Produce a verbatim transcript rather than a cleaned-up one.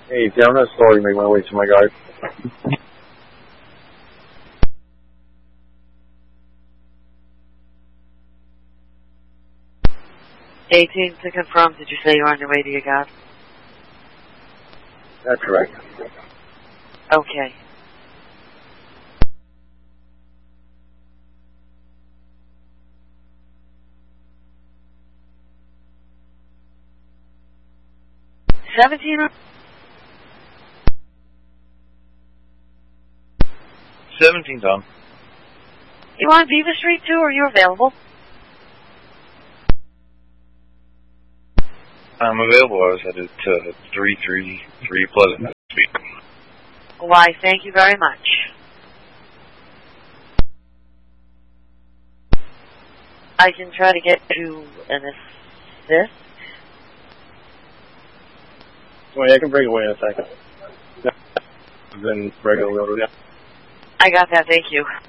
Hey, see, I'm not slowly make my way to my guard. eighteen to confirm, did you say you're on your way to your guard? That's correct. Okay. seventeen? seventeen, Tom. You on Beaver Street too, or are you available? I'm available. I was headed to three three three Pleasant Street. Why, thank you very much. I can try to get you an assist. Wait, I can break away in a second. Then break away. I got that, thank you.